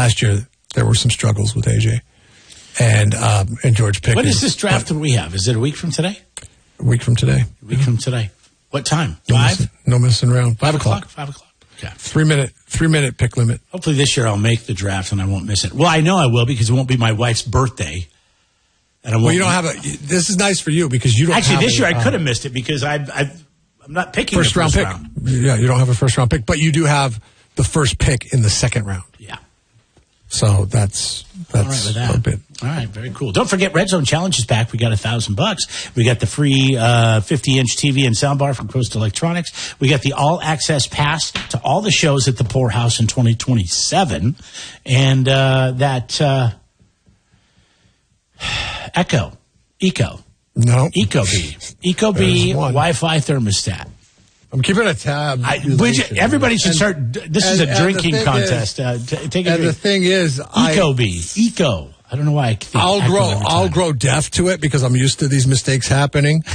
last year there were some struggles with AJ and George Pickens. When is this draft that we have? Is it a week from today? A week from today. A week from today. What time? No 5? No messing around. 5 o'clock. 5 o'clock. Okay. 3 minute pick limit. Hopefully this year I'll make the draft and I won't miss it. Well, I know I will because it won't be my wife's birthday. And Well, you don't have this is nice for you because you don't Actually, have this year I could have missed it because I'm not picking first the round pick. round. Yeah, you don't have a first round pick, but you do have the first pick in the second round. Yeah. So that's All right with that. a bit. All right, very cool. Don't forget Red Zone Challenge is back. We got $1,000. We got the free 50-inch TV and soundbar from Coast Electronics. We got the all-access pass to all the shows at the Poorhouse in 2027. And Eco. No. Ecobee There's one. Wi-Fi thermostat. I'm keeping a tab. Everybody should start. This is a drinking contest. Take a and drink. the thing is, Ecobee. Eco. I don't know why I think I'll grow deaf to it because I'm used to these mistakes happening.